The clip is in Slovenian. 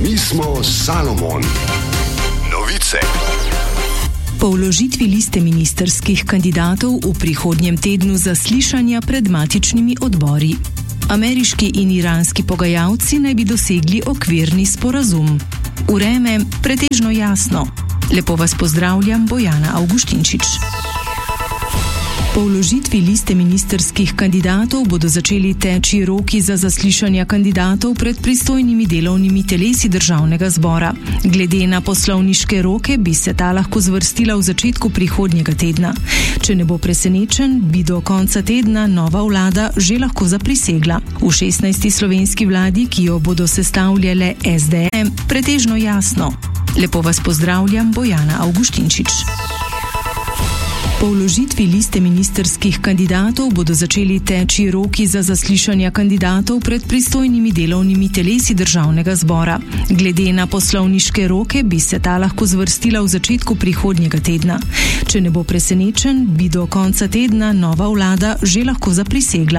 Mi smo Salomon. Novice. Po vložitvi liste ministerskih kandidatov v prihodnjem tednu zaslišanja pred matičnimi odbori. Ameriški in iranski pogajalci naj bi dosegli okvirni sporazum. Vreme pretežno jasno. Lepo vas pozdravljam, Bojana Avguštinčič. Po vložitvi liste ministerskih kandidatov bodo začeli teči roki za zaslišanja kandidatov pred pristojnimi delovnimi telesi Državnega zbora. Glede na poslovniške roke bi se ta lahko zvrstila v začetku prihodnjega tedna. Če ne bo presenečen, bi do konca tedna nova vlada že lahko zaprisegla. V 16. slovenski vladi, ki jo bodo sestavljale SDM, pretežno jasno. Lepo vas pozdravljam, Bojana Avguštinčič. Po vložitvi liste ministerskih kandidatov bodo začeli teči roki za zaslišanja kandidatov pred pristojnimi delovnimi telesi Državnega zbora. Glede na poslovniške roke bi se ta lahko zvrstila v začetku prihodnjega tedna. Če ne bo presenečen, bi do konca tedna nova vlada že lahko zaprisegla.